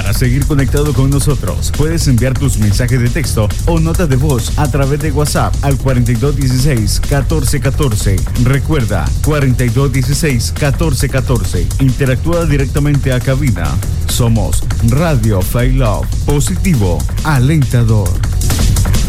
Para seguir conectado con nosotros, puedes enviar tus mensajes de texto o notas de voz a través de WhatsApp al 4216-1414. Recuerda, 4216-1414. Interactúa directamente a cabina. Somos Radio Failove, positivo, alentador.